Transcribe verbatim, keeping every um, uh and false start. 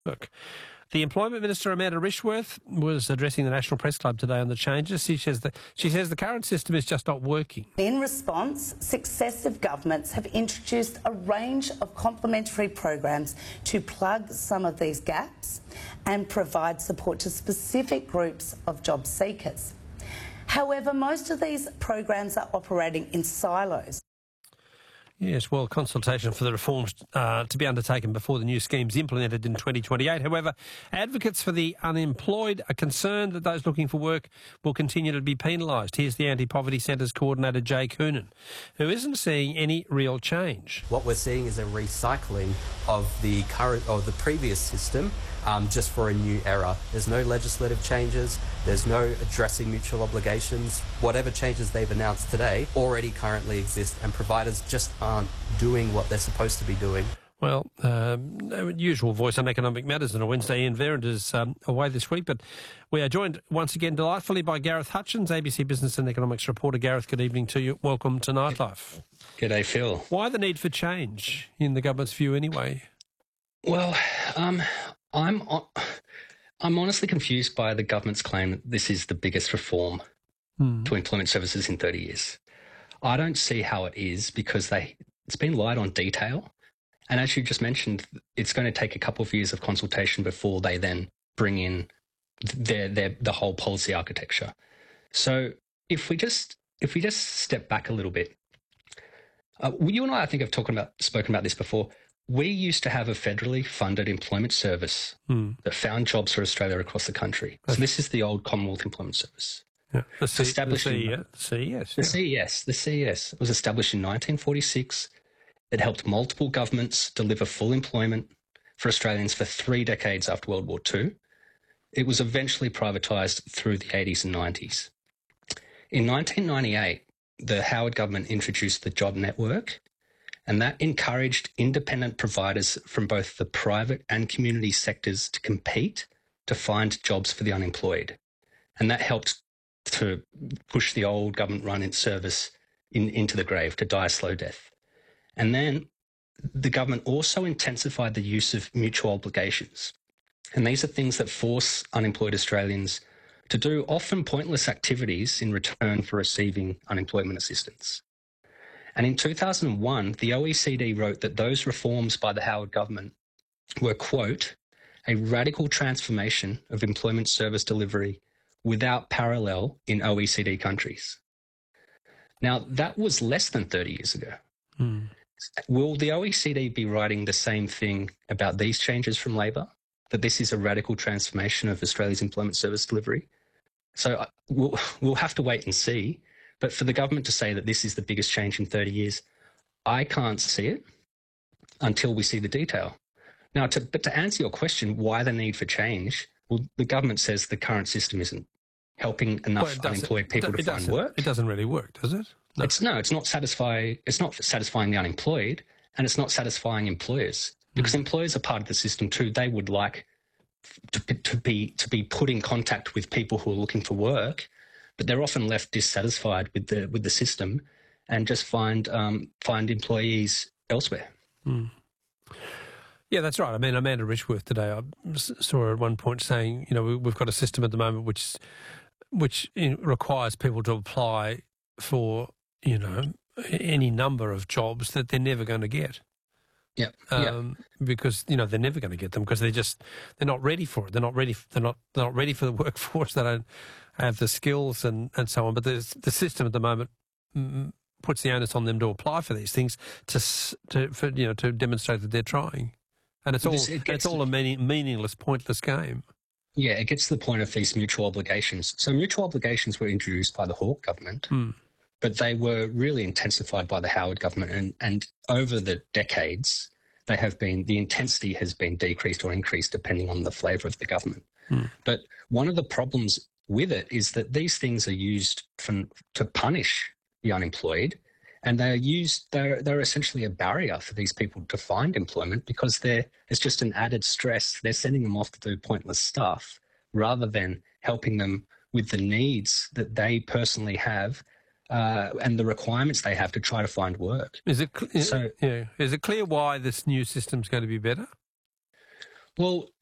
Look, the Employment Minister, Amanda Rishworth, was addressing the National Press Club today on the changes. She says that she says the current system is just not working. In response, successive governments have introduced a range of complementary programs to plug some of these gaps and provide support to specific groups of job seekers. However, most of these programs are operating in silos. Yes, well, consultation for the reforms uh, to be undertaken before the new scheme's implemented in twenty twenty-eight. However, advocates for the unemployed are concerned that those looking for work will continue to be penalised. Here's the Anti-Poverty Centre's coordinator, Jay Coonan, who isn't seeing any real change. What we're seeing is a recycling of the current or the previous system, um, just for a new era. There's no legislative changes. There's no addressing mutual obligations. Whatever changes they've announced today already currently exist, and providers just aren't doing what they're supposed to be doing. Well, um, usual voice on economic matters on a Wednesday. Ian Verrand is um, away this week, but we are joined once again delightfully by Gareth Hutchins, A B C Business and Economics reporter. Gareth, good evening to you. Welcome to Nightlife. G'day, Phil. Why the need for change, in the government's view anyway? Well, um, I'm I'm honestly confused by the government's claim that this is the biggest reform hmm. to employment services in thirty years. I don't see how it is, because they it's been light on detail. And as you just mentioned, it's going to take a couple of years of consultation before they then bring in their, their, the whole policy architecture. So if we just if we just step back a little bit, uh, you and I, I think, have talking about spoken about this before. We used to have a federally funded employment service hmm. that found jobs for Australia across the country. So this is the old Commonwealth Employment Service. Yeah. The, C- established the, in, C- the C E S. The yeah. C E S. The C E S. It was established in nineteen forty-six. It helped multiple governments deliver full employment for Australians for three decades after World War Two. It was eventually privatised through the eighties and nineties. In nineteen ninety-eight, the Howard government introduced the Job Network, and that encouraged independent providers from both the private and community sectors to compete to find jobs for the unemployed. And that helped to push the old government-run service in, into the grave, to die a slow death. And then the government also intensified the use of mutual obligations. And these are things that force unemployed Australians to do often pointless activities in return for receiving unemployment assistance. And in two thousand one, the O E C D wrote that those reforms by the Howard government were, quote, a radical transformation of employment service delivery without parallel in O E C D countries. Now, that was less than thirty years ago. Mm. Will the O E C D be writing the same thing about these changes from Labor, that this is a radical transformation of Australia's employment service delivery? So uh, we'll, we'll have to wait and see. But for the government to say that this is the biggest change in thirty years, I can't see it until we see the detail. Now, to, but to answer your question, why the need for change? Well, the government says the current system isn't helping enough well, unemployed people to find work. It doesn't really work, does it? No. It's no, it's not satisfy. It's not satisfying the unemployed, and it's not satisfying employers, because mm. employers are part of the system too. They would like to, to be to be put in contact with people who are looking for work, but they're often left dissatisfied with the with the system, and just find um, find employees elsewhere. Mm. Yeah, that's right. I mean, Amanda Rishworth today, I saw her at one point saying, you know, we've got a system at the moment which which requires people to apply for, you know, any number of jobs that they're never going to get. Yeah. Um, yep. Because, you know, they're never going to get them because they're just, they're not ready for it. They're not ready, they're not, they're not ready for the workforce. They don't have the skills and, and so on. But there's, the system at the moment mm, puts the onus on them to apply for these things to, to for, you know, to demonstrate that they're trying. And it's all, it it's all a meaning, meaningless, pointless game. Yeah, it gets to the point of these mutual obligations. So mutual obligations were introduced by the Hawke government, mm. but they were really intensified by the Howard government. And, and over the decades, they have been, the intensity has been decreased or increased depending on the flavour of the government. Mm. But one of the problems with it is that these things are used for, to punish the unemployed, and they're used, they're, they're essentially a barrier for these people to find employment because they're, it's just an added stress. They're sending them off to do pointless stuff rather than helping them with the needs that they personally have uh, and the requirements they have to try to find work. Is it, cl- so, yeah. Is it clear why this new system's going to be better? Well,